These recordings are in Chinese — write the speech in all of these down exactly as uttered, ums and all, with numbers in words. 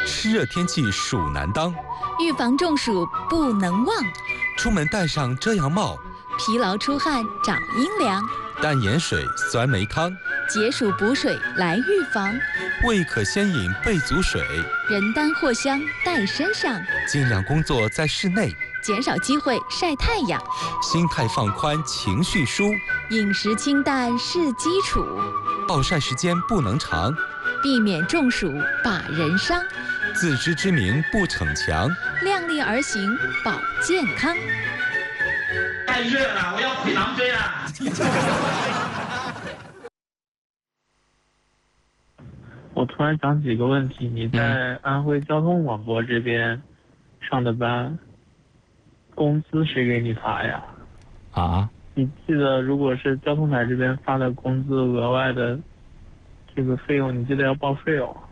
湿热天气暑难当， 预防中暑不能忘。 出门戴上遮阳帽， 疲劳出汗找阴凉， 淡盐水、酸梅汤， 解暑补水来预防。 胃可先饮备足水， 人丹藿香带身上， 尽量工作在室内， 减少机会晒太阳。 心态放宽，情绪舒， 饮食清淡是基础， 暴晒时间不能长， 避免中暑把人伤。 自知之明不逞强， 量力而行保健康。 太热了，我要回狼追了。 我突然想起一个问题，你在安徽交通广播这边上的班，工资谁给你发呀？ 啊？ 你记得如果是交通台这边发的工资额外的这个费用，你记得要报税哦。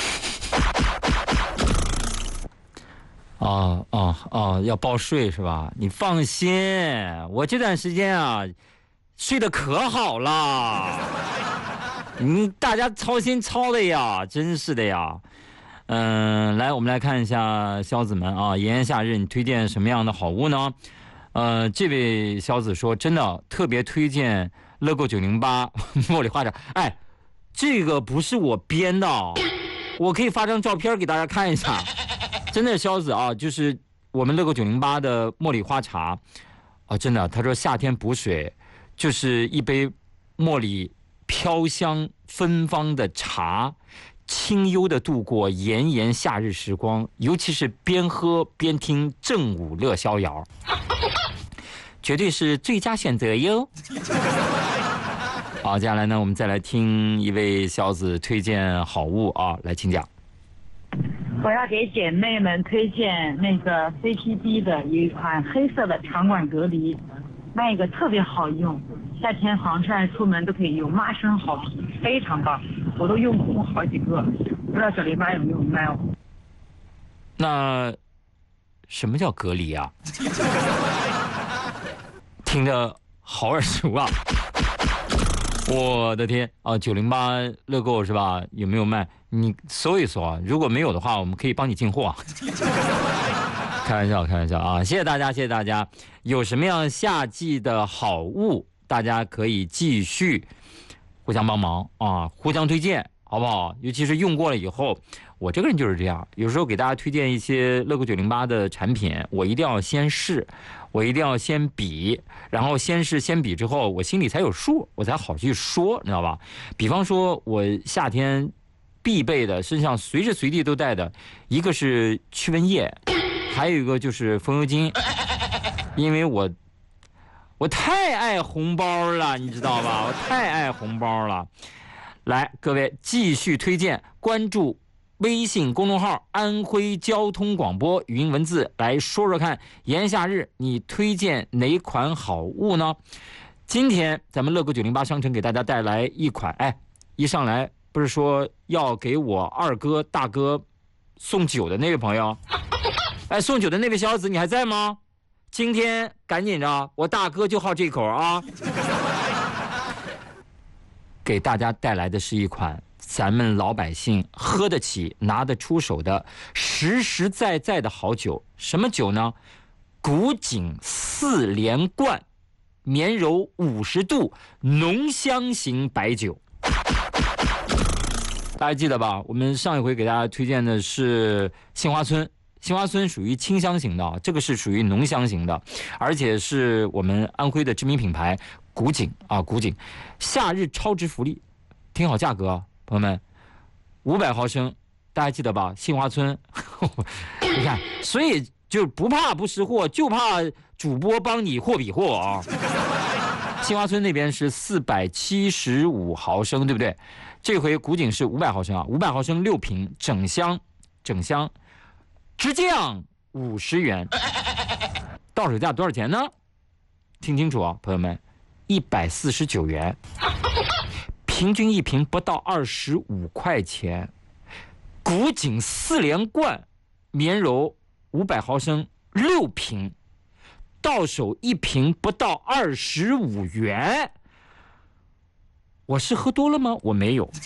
哦哦哦，要报税是吧？你放心，我这段时间啊，睡得可好了。你大家操心操的呀，真是的呀。嗯，来，我们来看一下肖子们啊，炎炎夏日，你推荐什么样的好物呢？呃，这位肖子说，真的特别推荐乐购九零八茉莉花茶。哎，这个不是我编的，我可以发张照片给大家看一下。真的，肖子啊，就是我们乐购九零八的茉莉花茶啊，真的，他说夏天补水，就是一杯茉莉飘香芬芳的茶，清幽的度过炎炎夏日时光，尤其是边喝边听正午乐逍遥，绝对是最佳选择哟。好，接下来呢，我们再来听一位肖子推荐好物啊，来请讲。 我要给姐妹们推荐那个 C P D 的一款黑色的长管隔离，那个特别好用，夏天防晒出门都可以用，妈生好评，非常棒，我都用过好几个，不知道九零八有没有卖哦。 那什么叫隔离啊？听着好耳熟啊！我的天啊，九零八乐购是吧？有没有卖？你搜一搜啊，如果没有的话，我们可以帮你进货啊。开玩笑，开玩笑啊！谢谢大家，谢谢大家。有什么样夏季的好物，大家可以继续互相帮忙啊，互相推荐，好不好？尤其是用过了以后，我这个人就是这样，有时候给大家推荐一些乐购九零八的产品，我一定要先试。我一定要先比，然后先试先比之后，我心里才有数，我才好去说，你知道吧？比方说，我夏天必备的，身上随时随地都带的，一个是驱蚊液，还有一个就是风油精，因为我我太爱红包了，你知道吧？我太爱红包了。来，各位继续推荐，关注微信公众号安徽交通广播语音文字来说说看，炎夏日你推荐哪款好物呢？今天咱们乐购九零八商城给大家带来一款，哎，一上来不是说要给我二哥大哥送酒的那位朋友，哎，送酒的那位小子你还在吗？今天赶紧着，我大哥就好这口啊！给大家带来的是一款咱们老百姓喝得起、拿得出手的实实在在的好酒。什么酒呢？古井四连冠，绵柔五十度，浓香型白酒。大家记得吧？我们上一回给大家推荐的是杏花村，杏花村属于清香型的，这个是属于浓香型的，而且是我们安徽的知名品牌古井啊，古井夏日超值福利，听好价格啊！朋友们，五百毫升，大家记得吧？杏花村，你看，所以就不怕不识货，就怕主播帮你货比货啊！杏花村那边是四百七十五毫升，对不对？这回古井是五百毫升啊，五百毫升六瓶，整箱，整箱，直降五十元，到手价多少钱呢？听清楚啊，朋友们，一百四十九元。平均一瓶不到二十五块钱，古井四连冠，绵柔五百毫升六瓶，到手一瓶不到二十五元。我是喝多了吗？我没有。